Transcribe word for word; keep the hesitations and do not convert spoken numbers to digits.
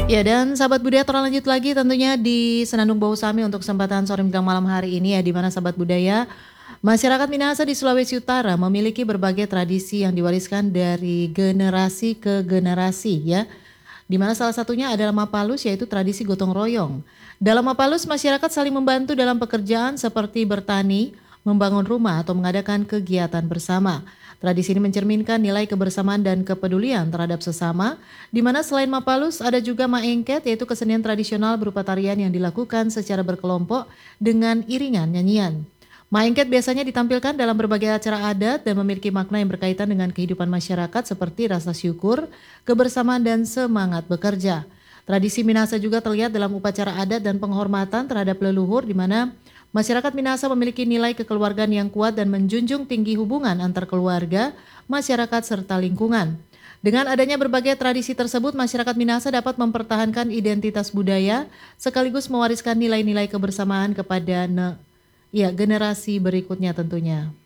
Ya, dan sahabat budaya terlanjut lagi tentunya di Senandung Bau Sami untuk kesempatan sore menjelang malam hari ini ya, di mana sahabat budaya, masyarakat Minahasa di Sulawesi Utara memiliki berbagai tradisi yang diwariskan dari generasi ke generasi ya. Di mana salah satunya adalah Mapalus, yaitu tradisi gotong royong. Dalam Mapalus, masyarakat saling membantu dalam pekerjaan seperti bertani, membangun rumah atau mengadakan kegiatan bersama. Tradisi ini mencerminkan nilai kebersamaan dan kepedulian terhadap sesama, di mana selain Mapalus ada juga Maengket, yaitu kesenian tradisional berupa tarian yang dilakukan secara berkelompok dengan iringan nyanyian. Maengket biasanya ditampilkan dalam berbagai acara adat dan memiliki makna yang berkaitan dengan kehidupan masyarakat seperti rasa syukur, kebersamaan, dan semangat bekerja. Tradisi Minahasa juga terlihat dalam upacara adat dan penghormatan terhadap leluhur, di mana masyarakat Minahasa memiliki nilai kekeluargaan yang kuat dan menjunjung tinggi hubungan antar keluarga, masyarakat, serta lingkungan. Dengan adanya berbagai tradisi tersebut, masyarakat Minahasa dapat mempertahankan identitas budaya sekaligus mewariskan nilai-nilai kebersamaan kepada ne- ya, generasi berikutnya tentunya.